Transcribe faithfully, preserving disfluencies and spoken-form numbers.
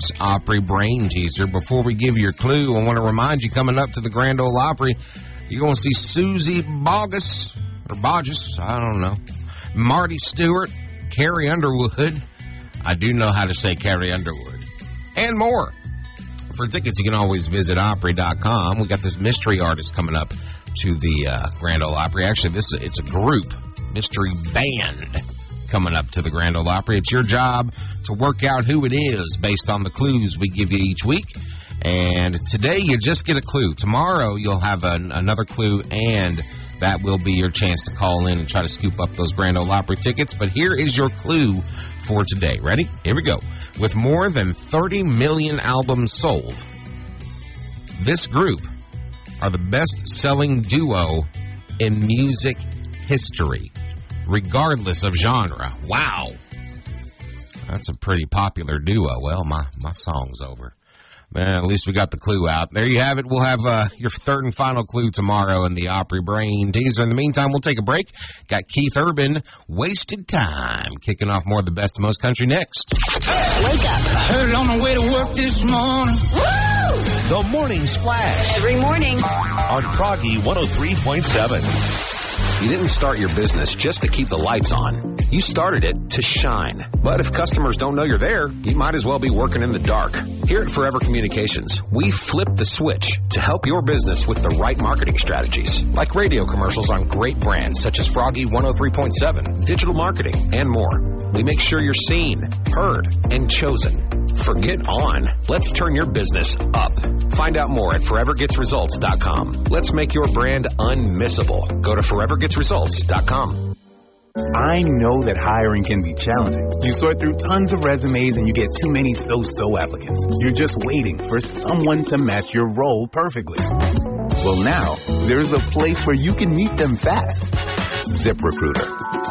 week's Opry Brain Teaser. Before we give you your clue, I want to remind you, coming up to the Grand Ole Opry, you're going to see Susie Bogus, or Bodges, I don't know, Marty Stewart, Carrie Underwood. I do know how to say Carrie Underwood. And more. For tickets, you can always visit Opry dot com. We got this mystery artist coming up to the uh, Grand Ole Opry. Actually, this it's a group, mystery band, coming up to the Grand Ole Opry. It's your job to work out who it is based on the clues we give you each week. And today, you just get a clue. Tomorrow, you'll have an, another clue, and that will be your chance to call in and try to scoop up those Grand Ole Opry tickets. But here is your clue for today. Ready? Here we go. With more than thirty million albums sold, this group are the best-selling duo in music history, regardless of genre. Wow. That's a pretty popular duo. Well, my, my song's over. Man, at least we got the clue out. There you have it. We'll have uh, your third and final clue tomorrow in the Opry Brain Teaser. In the meantime, we'll take a break. Got Keith Urban, Wasted Time, kicking off more of the best of most country next. Wake up. Heard on the way to work this morning. Woo! The Morning Splash. Every morning. On Froggy one oh three point seven. You didn't start your business just to keep the lights on. You started it to shine. But if customers don't know you're there, you might as well be working in the dark. Here at Forever Communications, we flip the switch to help your business with the right marketing strategies, like radio commercials on great brands such as Froggy one oh three point seven, digital marketing, and more. We make sure you're seen, heard, and chosen. Forget on. Let's turn your business up. Find out more at forever gets results dot com. Let's make your brand unmissable. Go to forever gets results dot com. I know that hiring can be challenging. You sort through tons of resumes and you get too many so-so applicants. You're just waiting for someone to match your role perfectly. Well, now, there's a place where you can meet them fast. ZipRecruiter.